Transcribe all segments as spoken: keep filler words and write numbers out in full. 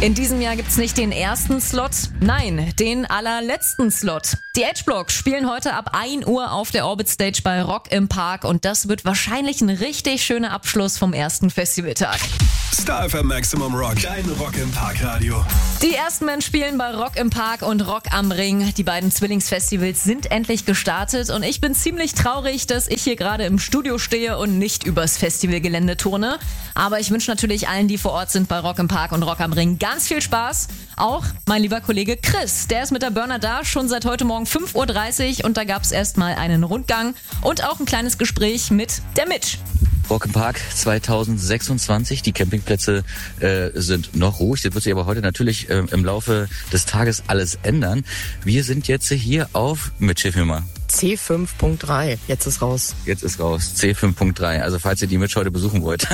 In diesem Jahr gibt's nicht den ersten Slot, nein, den allerletzten Slot. Die H-Block spielen heute ab ein Uhr auf der Orbit Stage bei Rock im Park und das wird wahrscheinlich ein richtig schöner Abschluss vom ersten Festivaltag. Star F M Maximum Rock, dein Rock im Park Radio. Die ersten Men spielen bei Rock im Park und Rock am Ring. Die beiden Zwillingsfestivals sind endlich gestartet und ich bin ziemlich traurig, dass ich hier gerade im Studio stehe und nicht übers Festivalgelände turne. Aber ich wünsche natürlich allen, die vor Ort sind bei Rock im Park und Rock am Ring, ganz viel Spaß. Auch mein lieber Kollege Chris, der ist mit der Burner da, schon seit heute Morgen fünf Uhr dreißig und da gab es erstmal einen Rundgang und auch ein kleines Gespräch mit der Mitch. Rock im Park zwanzig sechsundzwanzig, die Campingplätze äh, sind noch ruhig. Das wird sich aber heute natürlich äh, im Laufe des Tages alles ändern. Wir sind jetzt hier auf, mit Schiffnummer C fünf Punkt drei, jetzt ist raus. Jetzt ist raus, C fünf Punkt drei, also falls ihr die Mitch heute besuchen wollt.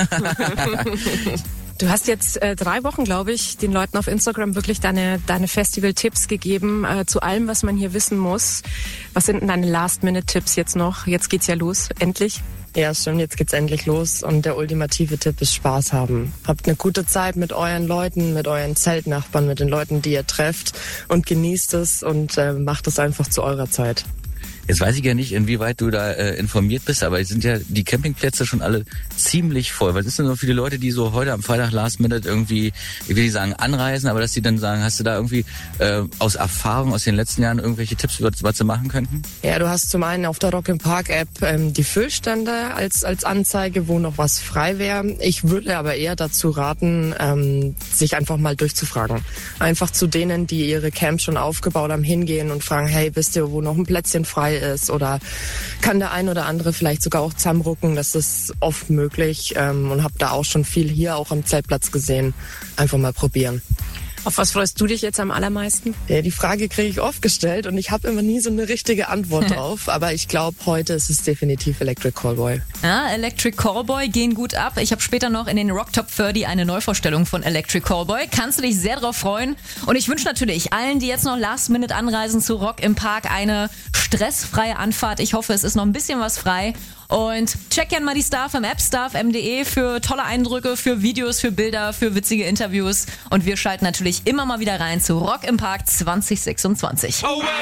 Du hast jetzt äh, drei Wochen, glaube ich, den Leuten auf Instagram wirklich deine, deine Festival-Tipps gegeben, äh, zu allem, was man hier wissen muss. Was sind denn deine Last-Minute-Tipps jetzt noch? Jetzt geht's ja los, endlich. Ja, stimmt, jetzt geht's endlich los und der ultimative Tipp ist Spaß haben. Habt eine gute Zeit mit euren Leuten, mit euren Zeltnachbarn, mit den Leuten, die ihr trefft und genießt es und äh, macht es einfach zu eurer Zeit. Jetzt weiß ich ja nicht, inwieweit du da äh, informiert bist, aber sind ja die Campingplätze schon alle ziemlich voll. Was ist denn so für die Leute, die so heute am Freitag Last Minute irgendwie, ich will nicht sagen anreisen, aber dass die dann sagen, hast du da irgendwie äh, aus Erfahrung aus den letzten Jahren irgendwelche Tipps, was, was sie machen könnten? Ja, du hast zum einen auf der Rock im Park App ähm, die Füllstände als als Anzeige, wo noch was frei wäre. Ich würde aber eher dazu raten, ähm, sich einfach mal durchzufragen. Einfach zu denen, die ihre Camps schon aufgebaut haben, hingehen und fragen, hey, wisst ihr, wo noch ein Plätzchen frei ist oder kann der ein oder andere vielleicht sogar auch zusammenrucken. Das ist oft möglich ähm, und habe da auch schon viel hier auch am Zeltplatz gesehen. Einfach mal probieren. Auf was freust du dich jetzt am allermeisten? Ja, die Frage kriege ich oft gestellt und ich habe immer nie so eine richtige Antwort drauf. Aber ich glaube, heute ist es definitiv Electric Callboy. Ja, Electric Callboy gehen gut ab. Ich habe später noch in den Rock Top dreißig eine Neuvorstellung von Electric Callboy. Kannst du dich sehr drauf freuen. Und ich wünsche natürlich allen, die jetzt noch Last Minute anreisen zu Rock im Park, eine stressfreie Anfahrt. Ich hoffe, es ist noch ein bisschen was frei. Und check gerne mal die Star F M App, star f m punkt de für tolle Eindrücke, für Videos, für Bilder, für witzige Interviews. Und wir schalten natürlich immer mal wieder rein zu Rock im Park zwanzig sechsundzwanzig.